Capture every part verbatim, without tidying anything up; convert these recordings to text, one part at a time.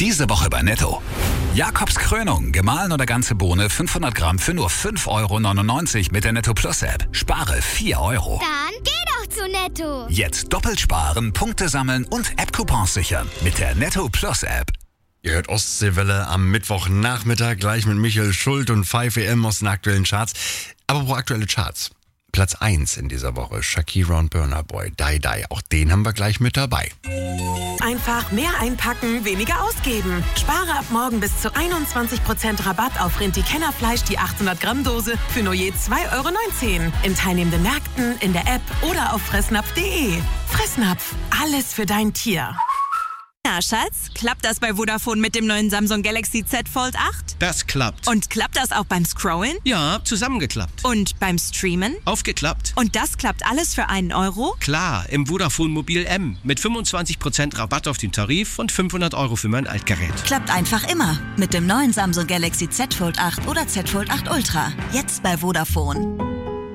Diese Woche bei Netto. Jakobs Krönung, gemahlen oder ganze Bohne, fünfhundert Gramm für nur fünf Euro neunundneunzig mit der Netto Plus App. Spare vier Euro. Dann geh doch zu Netto. Jetzt doppelt sparen, Punkte sammeln und App-Coupons sichern mit der Netto Plus App. Ihr hört Ostseewelle am Mittwochnachmittag gleich mit Michael Schult und fünf E M aus den aktuellen Charts. Aber wo aktuelle Charts? Platz eins in dieser Woche, Shakira und Burna Boy, Die Die. Auch den haben wir gleich mit dabei. Einfach mehr einpacken, weniger ausgeben. Spare ab morgen bis zu einundzwanzig Prozent Rabatt auf Rinti-Kennerfleisch, die achthundert Gramm Dose für nur je zwei Euro neunzehn. In teilnehmenden Märkten, in der App oder auf fressnapf punkt de. Fressnapf, alles für dein Tier. Na, Schatz, klappt das bei Vodafone mit dem neuen Samsung Galaxy Z Fold acht? Das klappt. Und klappt das auch beim Scrollen? Ja, zusammengeklappt. Und beim Streamen? Aufgeklappt. Und das klappt alles für einen Euro? Klar, im Vodafone Mobil M. Mit fünfundzwanzig Prozent Rabatt auf den Tarif und fünfhundert Euro für mein Altgerät. Klappt einfach immer. Mit dem neuen Samsung Galaxy Z Fold acht oder Z Fold acht Ultra. Jetzt bei Vodafone.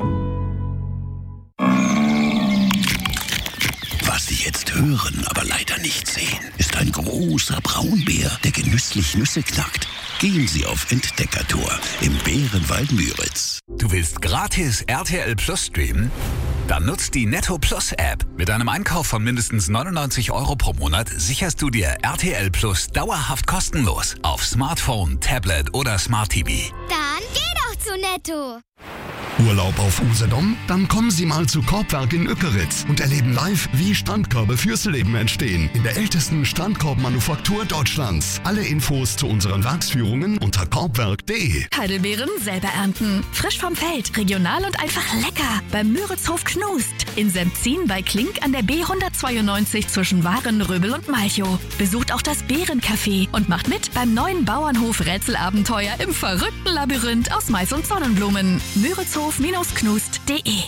Was Sie jetzt hören, aber leider nicht sehen, ist ein großer Braunbär, der genüsslich Nüsse knackt. Gehen Sie auf Entdeckertour im Bärenwald Müritz. Du willst gratis R T L Plus streamen? Dann nutzt die Netto Plus App. Mit einem Einkauf von mindestens neunundneunzig Euro pro Monat sicherst du dir R T L Plus dauerhaft kostenlos auf Smartphone, Tablet oder Smart T V. Dann geh doch zu Netto. Urlaub auf Usedom? Dann kommen Sie mal zu Korbwerk in Ückeritz und erleben live, wie Strandkörbe fürs Leben entstehen. In der ältesten Strandkorbmanufaktur Deutschlands. Alle Infos zu unseren Werksführungen unter korbwerk punkt de. Heidelbeeren selber ernten. Frisch vom Feld, regional und einfach lecker. Beim Müritzhof Knust. In Sempzin bei Klink an der B hundertzweiundneunzig zwischen Waren, Röbel und Malchow. Besucht auch das Bärencafé und macht mit beim neuen Bauernhof Rätselabenteuer im verrückten Labyrinth aus Mais und Sonnenblumen. Müritzhof knust punkt de.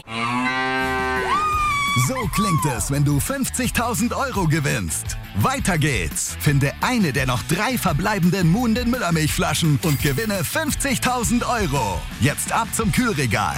So klingt es, wenn du fünfzigtausend Euro gewinnst. Weiter geht's. Finde eine der noch drei verbleibenden Muhnden Müllermilchflaschen und gewinne fünfzigtausend Euro. Jetzt ab zum Kühlregal.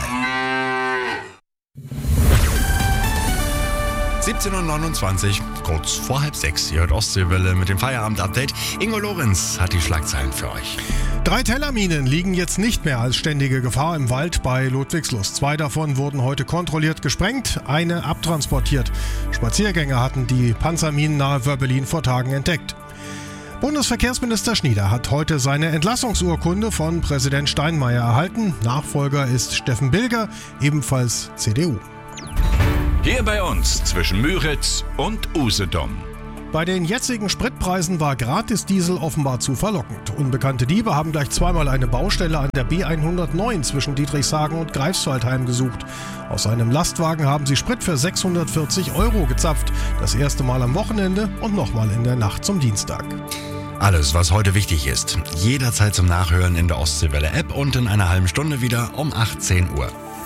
siebzehn Uhr neunundzwanzig, kurz vor halb sechs. Ihr hört Ostseewelle mit dem Feierabend-Update. Ingo Lorenz hat die Schlagzeilen für euch. Drei Tellerminen liegen jetzt nicht mehr als ständige Gefahr im Wald bei Ludwigslust. Zwei davon wurden heute kontrolliert gesprengt, eine abtransportiert. Spaziergänger hatten die Panzerminen nahe Wörbelin vor Tagen entdeckt. Bundesverkehrsminister Schnieder hat heute seine Entlassungsurkunde von Präsident Steinmeier erhalten. Nachfolger ist Steffen Bilger, ebenfalls C D U. Hier bei uns zwischen Müritz und Usedom. Bei den jetzigen Spritpreisen war Gratis-Diesel offenbar zu verlockend. Unbekannte Diebe haben gleich zweimal eine Baustelle an der B hundertneun zwischen Dietrichshagen und Greifswald heimgesucht. Aus einem Lastwagen haben sie Sprit für sechshundertvierzig Euro gezapft. Das erste Mal am Wochenende und nochmal in der Nacht zum Dienstag. Alles, was heute wichtig ist, jederzeit zum Nachhören in der Ostseewelle-App und in einer halben Stunde wieder um achtzehn Uhr.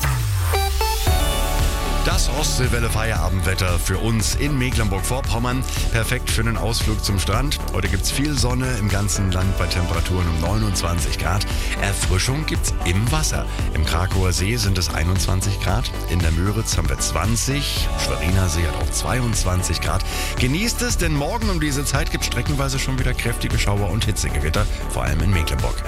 Das Ostseewelle-Feierabendwetter für uns in Mecklenburg-Vorpommern. Perfekt für einen Ausflug zum Strand. Heute gibt es viel Sonne im ganzen Land bei Temperaturen um neunundzwanzig Grad. Erfrischung gibt's im Wasser. Im Krakauer See sind es einundzwanzig Grad. In der Müritz haben wir zwanzig. Schweriner See hat auch zweiundzwanzig Grad. Genießt es, denn morgen um diese Zeit gibt es streckenweise schon wieder kräftige Schauer und Hitzegewitter, vor allem in Mecklenburg.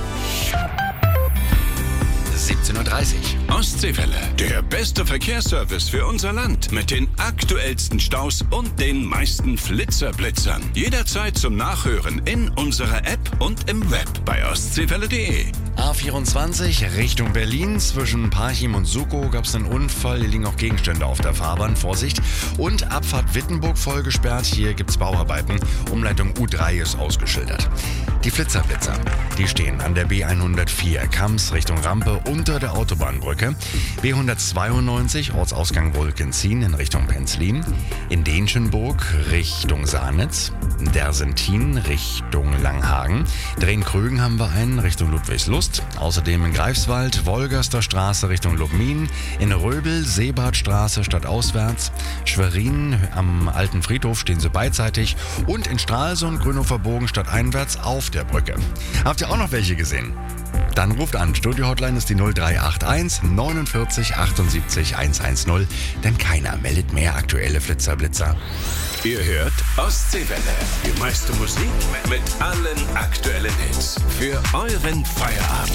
siebzehn Uhr dreißig. Ostseewelle, der beste Verkehrsservice für unser Land. Mit den aktuellsten Staus und den meisten Flitzerblitzern. Jederzeit zum Nachhören in unserer App und im Web bei ostseewelle punkt de. A vierundzwanzig Richtung Berlin. Zwischen Parchim und Sukow gab es einen Unfall. Hier liegen auch Gegenstände auf der Fahrbahn. Vorsicht. Und Abfahrt Wittenburg voll gesperrt. Hier gibt es Bauarbeiten. Umleitung U drei ist ausgeschildert. Die Flitzerblitzer, die stehen an der B hundertvier Kams Richtung Rampe unter der Autobahnbrücke. B hundertzweiundneunzig Ortsausgang Wolkenzien in Richtung Penzlin. In Denschenburg Richtung Sahnitz. Dersentin Richtung Langhagen. Drenkrögen haben wir einen Richtung Ludwigslust. Außerdem in Greifswald Wolgaster Straße Richtung Lubmin. In Röbel Seebadstraße stadtauswärts. Schwerin am Alten Friedhof stehen sie beidseitig. Und in Stralsund Grünhofer Bogen stadteinwärts auf der Brücke. Habt ihr auch noch welche gesehen? Dann ruft an. Studio-Hotline ist die null drei acht eins neunundvierzig achtundsiebzig hundertzehn, denn keiner meldet mehr aktuelle Flitzer-Blitzer. Ihr hört Ostseewelle. Die meiste Musik mit allen aktuellen Hits. Für euren Feierabend.